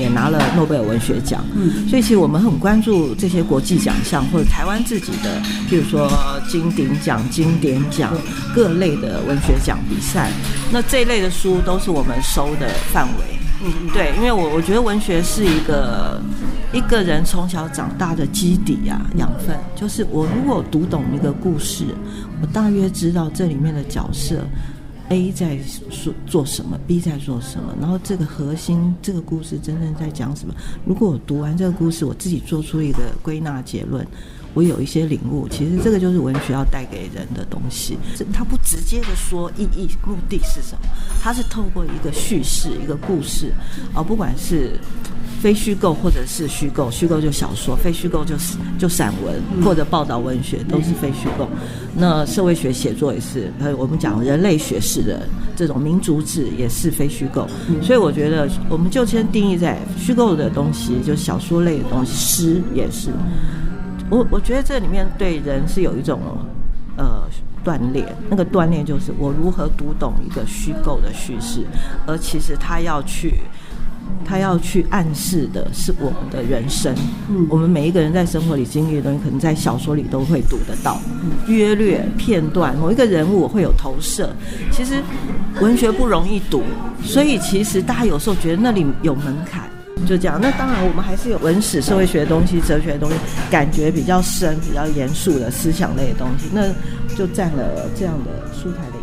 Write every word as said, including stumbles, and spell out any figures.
也拿了诺贝尔文学奖，嗯，所以其实我们很关注这些国际奖项或者台湾自己的，譬如说金鼎奖、经典奖各类的文学奖比赛，那这一类的书都是我们收的范围。嗯，对，因为我我觉得文学是一个一个人从小长大的基底啊，养分。就是我如果读懂一个故事，我大约知道这里面的角色 A 在做什么 B 在做什么，然后这个核心这个故事真正在讲什么。如果我读完这个故事，我自己做出一个归纳结论，我有一些领悟，其实这个就是文学要带给人的东西。它不直接的说意义目的是什么，它是透过一个叙事一个故事，哦，不管是非虚构或者是虚构，虚构就小说，非虚构就是就散文或者报道文学，都是非虚构。那社会学写作也是，我们讲人类学式的这种民族志也是非虚构。所以我觉得我们就先定义在虚构的东西，就小说类的东西，诗也是。我我觉得这里面对人是有一种呃锻炼，那个锻炼就是我如何读懂一个虚构的叙事，而其实他要去他要去暗示的是我们的人生。嗯，我们每一个人在生活里经历的东西，可能在小说里都会读得到，约略片段，某一个人物我会有投射。其实文学不容易读，所以其实大家有时候觉得那里有门槛。就这样，那当然我们还是有文史社会学的东西、哲学的东西，感觉比较深、比较严肃的思想类的东西，那就占了这样的书台的